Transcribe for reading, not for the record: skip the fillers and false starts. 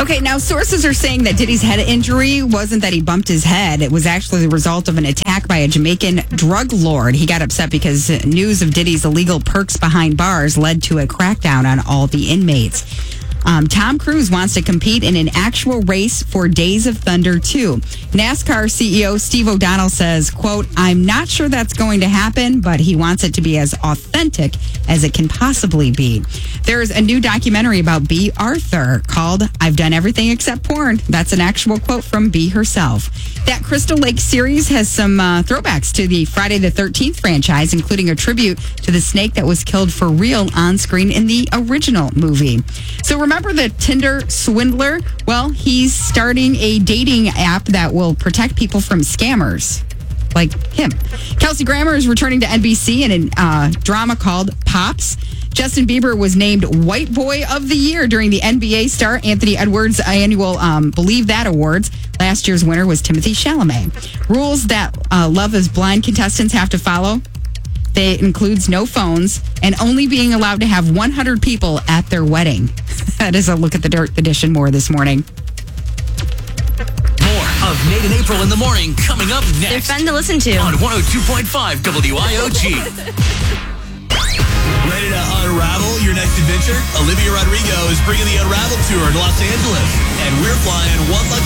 Okay, now sources are saying that Diddy's head injury wasn't that he bumped his head. It was actually the result of an attack by a Jamaican drug lord. He got upset because news of Diddy's illegal perks behind bars led to a crackdown on all the inmates. Tom Cruise wants to compete in an actual race for Days of Thunder 2. NASCAR CEO Steve O'Donnell says, quote, I'm not sure that's going to happen, but he wants it to be as authentic as it can possibly be. There's a new documentary about Bea Arthur called I've Done Everything Except Porn. That's an actual quote from Bea herself. That Crystal Lake series has some throwbacks to the Friday the 13th franchise, including a tribute to the snake that was killed for real on screen in the original movie. So remember the Tinder swindler? Well, he's starting a dating app that will protect people from scammers like him. Kelsey Grammer is returning to NBC in a drama called Pops. Justin Bieber was named White Boy of the Year during the NBA star Anthony Edwards annual Believe That Awards. Last year's winner was Timothée Chalamet. Rules that Love is Blind contestants have to follow. They includes no phones and only being allowed to have 100 people at their wedding. That is a look at the Dirt edition more this morning. More of Nate and April in the morning coming up next. They're fun to listen to. On 102.5 WIOG. Ready to unravel your next adventure? Olivia Rodrigo is bringing the Unravel Tour to Los Angeles. And we're flying one lucky